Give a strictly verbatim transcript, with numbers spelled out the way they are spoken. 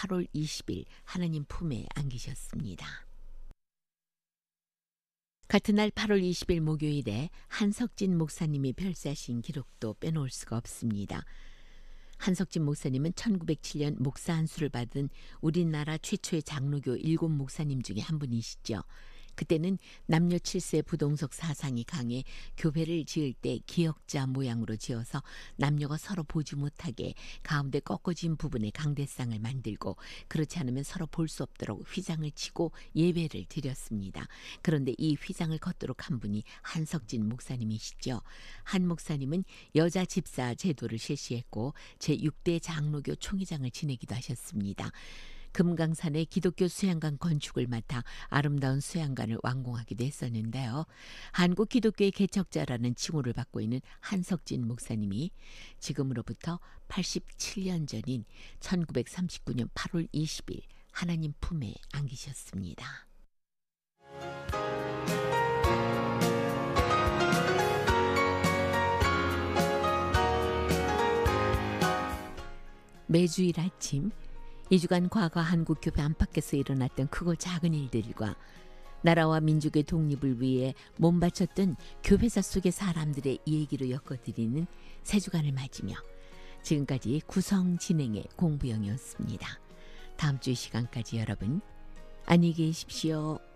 팔월 이십일 하나님 품에 안기셨습니다. 같은 날 팔월 이십일 목요일에 한석진 목사님이 별세하신 기록도 빼놓을 수가 없습니다. 한석진 목사님은 천구백칠 년 목사 안수를 받은 우리나라 최초의 장로교 일곱 목사님 중에 한 분이시죠. 그때는 남녀 칠세 부동석 사상이 강해 교회를 지을 때 기역자 모양으로 지어서 남녀가 서로 보지 못하게 가운데 꺾어진 부분에 강대상을 만들고 그렇지 않으면 서로 볼 수 없도록 휘장을 치고 예배를 드렸습니다. 그런데 이 휘장을 걷도록 한 분이 한석진 목사님이시죠. 한 목사님은 여자 집사 제도를 실시했고 제육 대 장로교 총회장을 지내기도 하셨습니다. 금강산의 기독교 수양관 건축을 맡아 아름다운 수양관을 완공하기도 했었는데요. 한국 기독교의 개척자라는 칭호를 받고 있는 한석진 목사님이 지금으로부터 팔십칠 년 전인 천구백삼십구 년 팔월 이십일 하나님 품에 안기셨습니다. 매주일 아침 이 주간 과거 한국교회 안팎에서 일어났던 크고 작은 일들과 나라와 민족의 독립을 위해 몸바쳤던 교회사 속의 사람들의 얘기로 엮어드리는 세 주간을 맞으며 지금까지 구성 진행의 공부영이었습니다. 다음 주 이 시간까지 여러분 안녕히 계십시오.